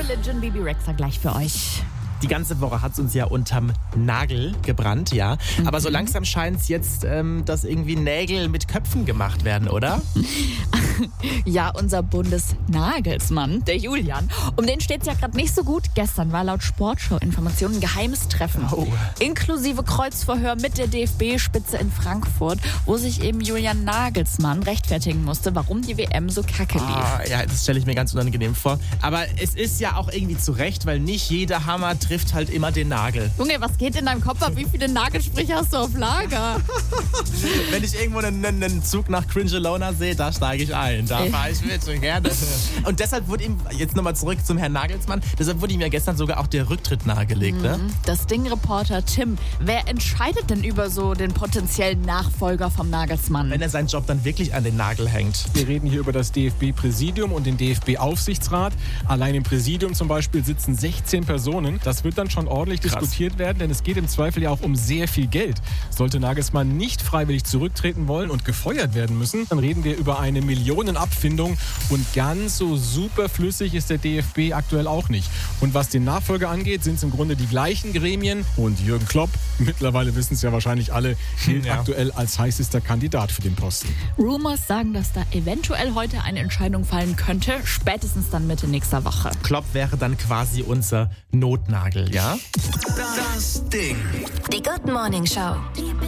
Religion, Bibi Rexha gleich für euch. Die ganze Woche hat es uns ja unterm Nagel gebrannt, ja. Aber so langsam scheint es jetzt, dass irgendwie Nägel mit Köpfen gemacht werden, oder? Ja, unser Bundesnagelsmann, der Julian, um den steht es ja gerade nicht so gut. Gestern war laut Sportschau-Informationen ein geheimes Treffen. Oh. Inklusive Kreuzverhör mit der DFB-Spitze in Frankfurt, wo sich eben Julian Nagelsmann rechtfertigen musste, warum die WM so kacke lief. Ja, das stelle ich mir ganz unangenehm vor. Aber es ist ja auch irgendwie zu Recht, weil nicht jeder Hammer trifft halt immer den Nagel. Junge, was geht in deinem Kopf ab? Wie viele Nagelsprüche hast du auf Lager? Wenn ich irgendwo einen Zug nach Cringelona sehe, da steige ich ein. Da fahre ich mit, so gerne. Und deshalb wurde ihm, jetzt nochmal zurück zum Herrn Nagelsmann, deshalb wurde ihm ja gestern sogar auch der Rücktritt nahegelegt. Ne? Das Ding-Reporter Tim, wer entscheidet denn über so den potenziellen Nachfolger vom Nagelsmann? Wenn er seinen Job dann wirklich an den Nagel hängt. Wir reden hier über das DFB-Präsidium und den DFB-Aufsichtsrat. Allein im Präsidium zum Beispiel sitzen 16 Personen. Das wird dann schon ordentlich diskutiert werden, denn es geht im Zweifel ja auch um sehr viel Geld. Sollte Nagelsmann nicht freiwillig zurücktreten wollen und gefeuert werden müssen, dann reden wir über eine Millionenabfindung und ganz so superflüssig ist der DFB aktuell auch nicht. Und was den Nachfolger angeht, sind es im Grunde die gleichen Gremien und Jürgen Klopp, mittlerweile wissen es ja wahrscheinlich alle, gilt aktuell als heißester Kandidat für den Posten. Rumors sagen, dass da eventuell heute eine Entscheidung fallen könnte, spätestens dann Mitte nächster Woche. Klopp wäre dann quasi unser Notnagel, ja? Das Ding. Die Good Morning Show.